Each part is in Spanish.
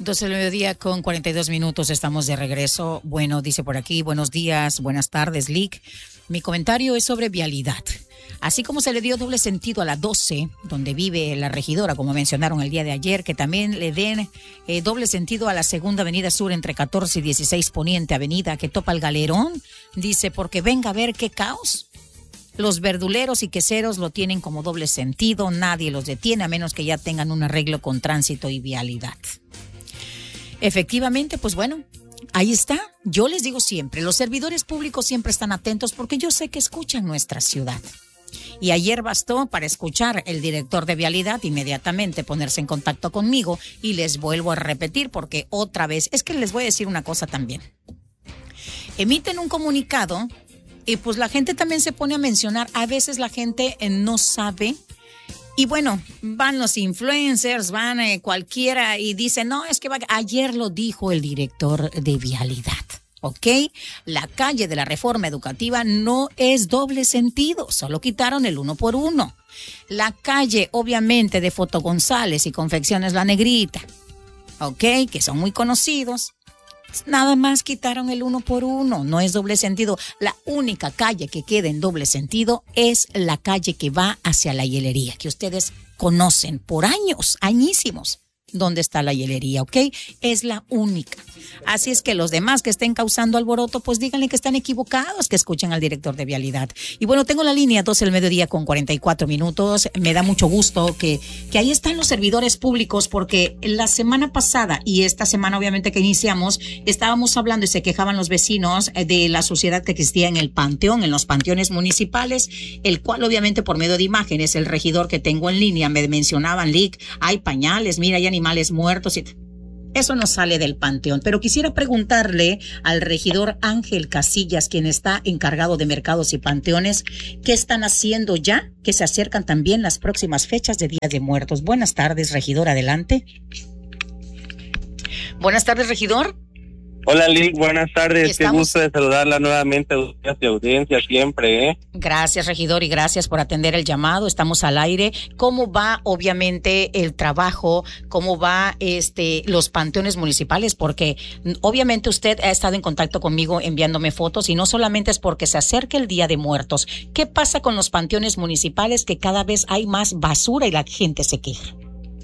12 del mediodía con 42 minutos, estamos de regreso. Bueno, dice por aquí, buenos días, buenas tardes, Lick. Mi comentario es sobre vialidad. Así como se le dio doble sentido a la 12, donde vive la regidora, como mencionaron el día de ayer, que también le den doble sentido a la segunda avenida sur entre 14 y 16 Poniente Avenida, que topa el Galerón. Dice, porque venga a ver qué caos. Los verduleros y queseros lo tienen como doble sentido, nadie los detiene a menos que ya tengan un arreglo con tránsito y vialidad. Efectivamente, pues bueno, ahí está. Yo les digo siempre, los servidores públicos siempre están atentos porque yo sé que escuchan nuestra ciudad. Y ayer bastó para escuchar el director de vialidad inmediatamente ponerse en contacto conmigo y les vuelvo a repetir porque otra vez, es que les voy a decir una cosa también. Emiten un comunicado y pues la gente también se pone a mencionar, a veces la gente no sabe. Y bueno, van los influencers, van cualquiera y dicen, no, es que ayer lo dijo el director de vialidad, ¿ok? La calle de la Reforma Educativa no es doble sentido, solo quitaron el 1 por 1. La calle, obviamente, de Foto González y Confecciones La Negrita, ¿ok? Que son muy conocidos. Nada más quitaron el 1 por 1, no es doble sentido. La única calle que queda en doble sentido es la calle que va hacia la hielería, que ustedes conocen por años, añísimos. ¿Dónde está la hielería? ¿Ok? Es la única. Así es que los demás que estén causando alboroto, pues díganle que están equivocados, que escuchen al director de vialidad. Y bueno, tengo la línea 12 del mediodía con 44 minutos. Me da mucho gusto que ahí están los servidores públicos, porque la semana pasada y esta semana obviamente que iniciamos, estábamos hablando y se quejaban los vecinos de la suciedad que existía en el panteón, en los panteones municipales, el cual obviamente por medio de imágenes, el regidor que tengo en línea me mencionaban, Lick, hay pañales, mira, hay animales muertos y eso no sale del panteón. Pero quisiera preguntarle al regidor Ángel Casillas, quien está encargado de mercados y panteones, ¿qué están haciendo ya? Que se acercan también las próximas fechas de Día de Muertos. Buenas tardes, regidor, adelante. Buenas tardes, regidor. Hola, Lick, buenas tardes. Qué gusto de saludarla nuevamente a ustedes de audiencia siempre, Gracias, regidor, y gracias por atender el llamado. Estamos al aire. ¿Cómo va, obviamente, el trabajo? ¿Cómo va los panteones municipales? Porque obviamente usted ha estado en contacto conmigo enviándome fotos y no solamente es porque se acerca el Día de Muertos. ¿Qué pasa con los panteones municipales que cada vez hay más basura y la gente se queja?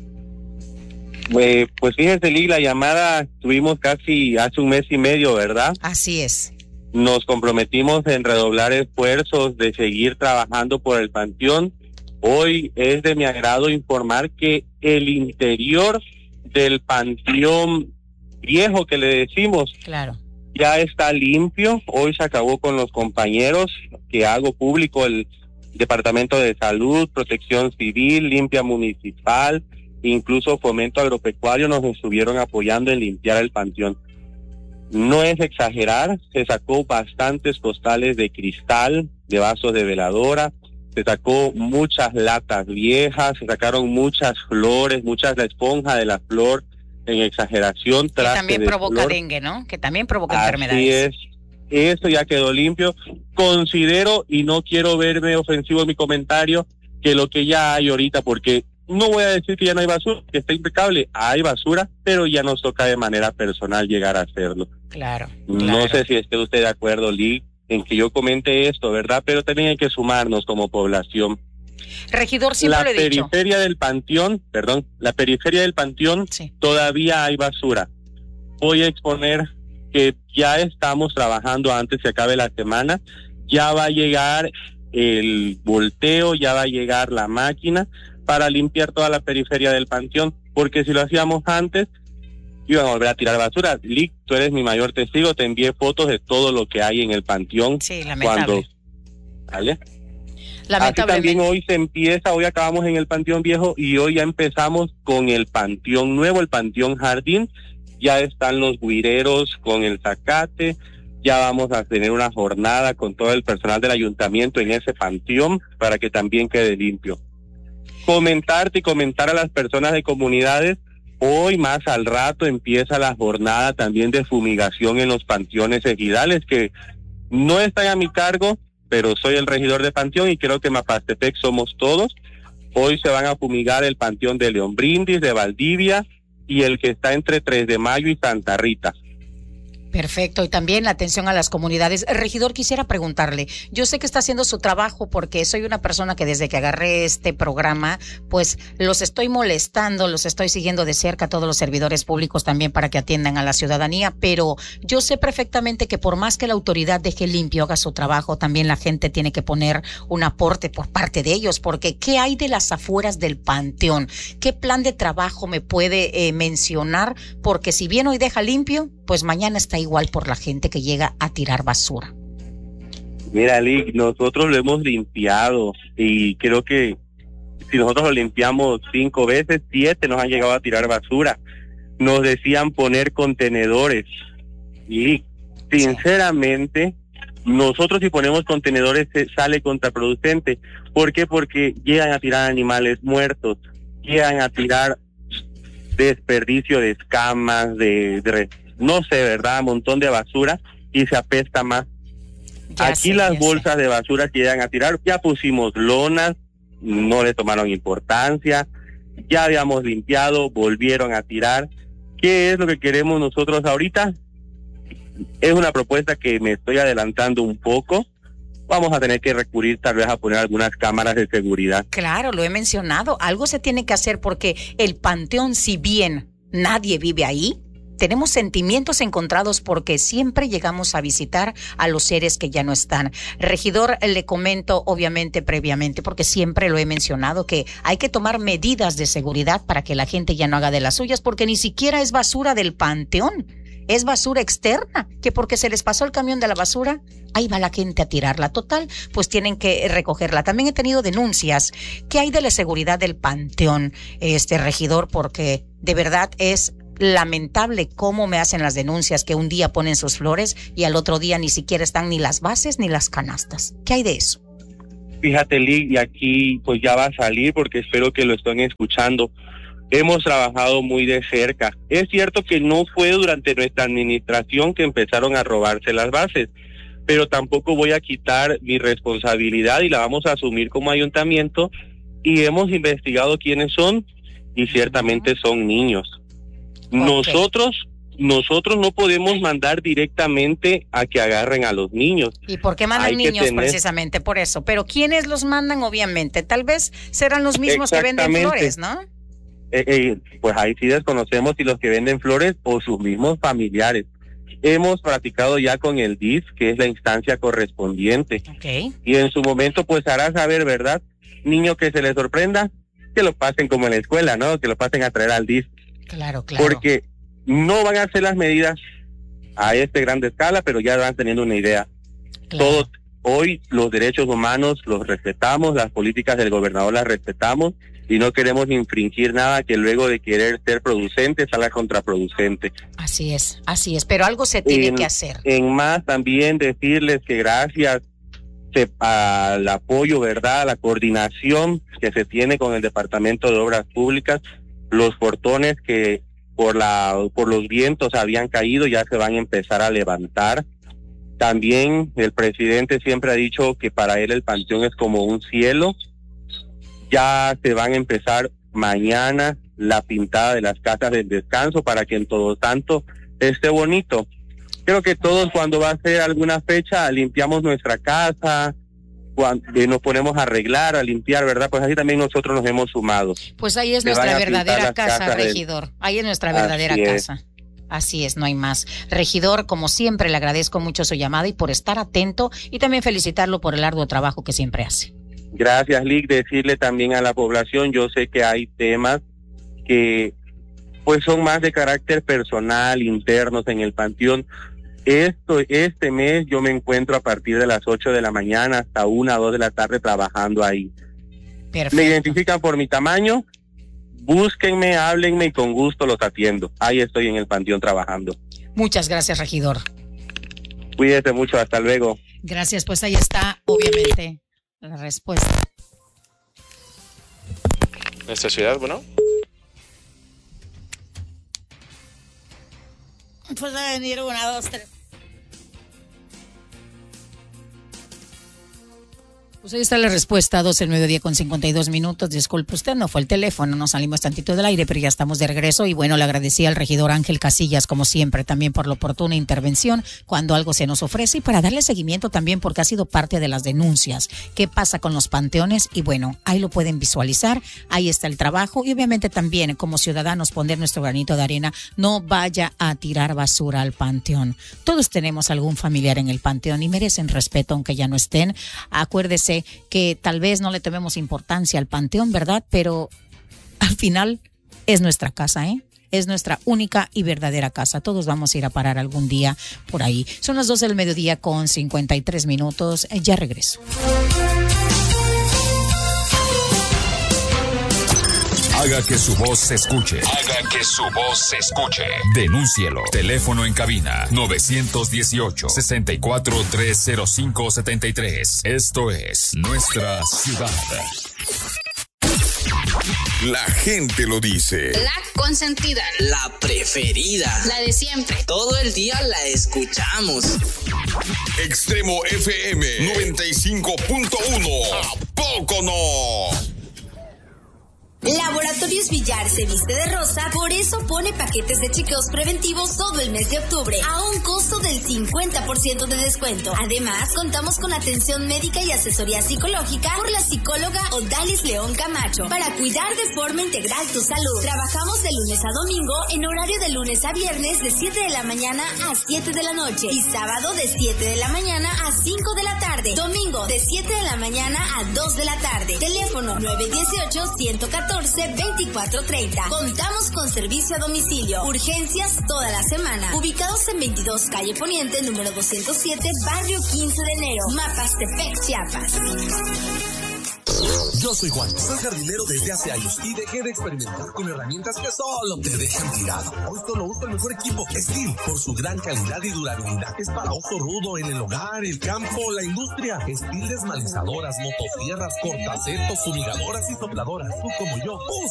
Pues fíjese, Lick, la llamada tuvimos casi hace un mes y medio, ¿verdad? Así es. Nos comprometimos en redoblar esfuerzos de seguir trabajando por el panteón. Hoy es de mi agrado informar que el interior del panteón viejo, que le decimos, claro, ya está limpio. Hoy se acabó con los compañeros que hago público el Departamento de Salud, Protección Civil, Limpia Municipal, incluso Fomento Agropecuario nos estuvieron apoyando en limpiar el panteón. No es exagerar, se sacó bastantes costales de cristal, de vasos de veladora, se sacó muchas latas viejas, se sacaron muchas flores, la esponja de la flor en exageración. Que también provoca flor. Dengue, ¿no? Que también provoca enfermedades. Así es, esto ya quedó limpio. Considero, y no quiero verme ofensivo en mi comentario, que lo que ya hay ahorita, porque no voy a decir que ya no hay basura, que está impecable, hay basura, pero ya nos toca de manera personal llegar a hacerlo. Claro. No sé si esté usted de acuerdo, Lick, en que yo comente esto, ¿verdad? Pero también hay que sumarnos como población. Regidor, siempre lo he dicho. La periferia del panteón, sí, todavía hay basura. Voy a exponer que ya estamos trabajando antes que acabe la semana, ya va a llegar el volteo, ya va a llegar la máquina para limpiar toda la periferia del panteón, porque si lo hacíamos antes, iban a volver a tirar basura. Lick, tú eres mi mayor testigo, te envié fotos de todo lo que hay en el panteón. Sí, lamentable. ¿Vale? Así también hoy acabamos en el Panteón Viejo y hoy ya empezamos con el Panteón Nuevo, el Panteón Jardín. Ya están los güireros con el zacate, ya vamos a tener una jornada con todo el personal del ayuntamiento en ese panteón para que también quede limpio. Comentar a las personas de comunidades, hoy más al rato empieza la jornada también de fumigación en los panteones ejidales, que no están a mi cargo, pero soy el regidor de panteón y creo que Mapastepec somos todos. Hoy se van a fumigar el panteón de León Brindis, de Valdivia, y el que está entre 3 de Mayo y Santa Rita. Perfecto, y también la atención a las comunidades. Regidor, quisiera preguntarle, yo sé que está haciendo su trabajo porque soy una persona que desde que agarré este programa, pues los estoy molestando, los estoy siguiendo de cerca a todos los servidores públicos también para que atiendan a la ciudadanía, pero yo sé perfectamente que por más que la autoridad deje limpio, haga su trabajo, también la gente tiene que poner un aporte por parte de ellos, porque ¿qué hay de las afueras del Panteón? ¿Qué plan de trabajo me puede mencionar? Porque si bien hoy deja limpio, pues mañana está igual por la gente que llega a tirar basura. Mira, Lick, nosotros lo hemos limpiado y creo que si nosotros lo limpiamos 5 veces, 7 nos han llegado a tirar basura. Nos decían poner contenedores y sinceramente nosotros si ponemos contenedores sale contraproducente. ¿Por qué? Porque llegan a tirar animales muertos, llegan a tirar desperdicio de escamas, no sé, ¿verdad? Un montón de basura y se apesta más. Aquí las bolsas de basura que llegan a tirar, ya pusimos lonas, no le tomaron importancia, ya habíamos limpiado, volvieron a tirar. ¿Qué es lo que queremos nosotros ahorita? Es una propuesta que me estoy adelantando un poco. Vamos a tener que recurrir tal vez a poner algunas cámaras de seguridad. Claro, lo he mencionado, algo se tiene que hacer porque el Panteón, si bien nadie vive ahí, tenemos sentimientos encontrados porque siempre llegamos a visitar a los seres que ya no están. Regidor, le comento obviamente previamente, porque siempre lo he mencionado, que hay que tomar medidas de seguridad para que la gente ya no haga de las suyas, porque ni siquiera es basura del Panteón, es basura externa, que porque se les pasó el camión de la basura, ahí va la gente a tirarla. Total, pues tienen que recogerla. También he tenido denuncias. ¿Qué hay de la seguridad del Panteón, regidor? Porque de verdad es lamentable cómo me hacen las denuncias que un día ponen sus flores y al otro día ni siquiera están ni las bases ni las canastas. ¿Qué hay de eso? Fíjate, Lick, y aquí pues ya va a salir porque espero que lo estén escuchando. Hemos trabajado muy de cerca. Es cierto que no fue durante nuestra administración que empezaron a robarse las bases, pero tampoco voy a quitar mi responsabilidad y la vamos a asumir como ayuntamiento y hemos investigado quiénes son y ciertamente son niños. Okay. Nosotros no podemos mandar directamente a que agarren a los niños. ¿Y por qué mandan niños? Precisamente por eso. Pero ¿quiénes los mandan? Obviamente, tal vez serán los mismos que venden flores, ¿no? Pues ahí sí desconocemos si los que venden flores o sus mismos familiares. Hemos practicado ya con el DIF, que es la instancia correspondiente. Okay. Y en su momento pues hará saber, ¿verdad? Niño que se les sorprenda, que lo pasen como en la escuela, ¿no? Que lo pasen a traer al DIF. Claro, claro. Porque no van a hacer las medidas a grande escala, pero ya van teniendo una idea. Claro. Todos, hoy los derechos humanos los respetamos, las políticas del gobernador las respetamos y no queremos infringir nada que luego de querer ser producente salga contraproducente. Así es, pero algo se tiene que hacer. En más también decirles que gracias al apoyo, ¿verdad?, a la coordinación que se tiene con el Departamento de Obras Públicas, los portones que por los vientos habían caído ya se van a empezar a levantar. También el presidente siempre ha dicho que para él el Panteón es como un cielo. Ya se van a empezar mañana la pintada de las casas del descanso para que en Todo Santo esté bonito. Creo que todos cuando va a ser alguna fecha limpiamos nuestra casa, nos ponemos a arreglar, a limpiar, ¿verdad? Pues así también nosotros nos hemos sumado. Pues ahí es nuestra verdadera casa, regidor. Ahí es nuestra verdadera casa. Así es, no hay más. Regidor, como siempre, le agradezco mucho su llamada y por estar atento y también felicitarlo por el arduo trabajo que siempre hace. Gracias, Lick. Decirle también a la población, yo sé que hay temas que pues son más de carácter personal, internos en el Panteón. Este mes yo me encuentro a partir de las 8 de la mañana hasta 1 o 2 de la tarde trabajando ahí. Perfecto. Me identifican por mi tamaño, búsquenme, háblenme y con gusto los atiendo. Ahí estoy en el Panteón trabajando. Muchas gracias, regidor. Cuídese mucho, hasta luego. Gracias, pues ahí está, obviamente, la respuesta. Necesidad, bueno. Pues a venir 1, 2, 3. Pues ahí está la respuesta, 12:52. Disculpe usted, no fue el teléfono, nos salimos tantito del aire, pero ya estamos de regreso. Y bueno, le agradecí al regidor Ángel Casillas, como siempre, también por la oportuna intervención cuando algo se nos ofrece y para darle seguimiento también porque ha sido parte de las denuncias. ¿Qué pasa con los panteones? Y bueno, ahí lo pueden visualizar, ahí está el trabajo y obviamente también como ciudadanos poner nuestro granito de arena, no vaya a tirar basura al panteón. Todos tenemos algún familiar en el panteón y merecen respeto aunque ya no estén. Acuérdese que tal vez no le tomemos importancia al panteón, ¿verdad? Pero al final es nuestra casa, ¿eh? Es nuestra única y verdadera casa. Todos vamos a ir a parar algún día por ahí. Son las 12:53. Ya regreso. Haga que su voz se escuche. Haga que su voz se escuche. Denúncielo. Teléfono en cabina 918-64-305-73. Esto es Nuestra Ciudad. La gente lo dice. La consentida. La preferida. La de siempre. Todo el día la escuchamos. Extremo FM 95.1. ¿A poco no? Laboratorios Villar se viste de rosa, por eso pone paquetes de chequeos preventivos todo el mes de octubre a un costo del 50% de descuento. Además, contamos con atención médica y asesoría psicológica por la psicóloga Odalis León Camacho para cuidar de forma integral tu salud. Trabajamos de lunes a domingo en horario de lunes a viernes de 7 de la mañana a 7 de la noche y sábado de 7 de la mañana a 5 de la tarde. Domingo de 7 de la mañana a 2 de la tarde. Teléfono 918-114-2430. Contamos con servicio a domicilio. Urgencias toda la semana. Ubicados en 22 Calle Poniente, número 207, Barrio 15 de Enero, Mapastepec, Chiapas. Yo soy Juan, soy jardinero desde hace años y dejé de experimentar con herramientas que solo te dejan tirado. Hoy solo uso el mejor equipo, Steel, por su gran calidad y durabilidad. Es para uso rudo en el hogar, el campo, la industria. Steel desmalizadoras, motosierras, cortacetos, fumigadoras y sopladoras. Tú como yo,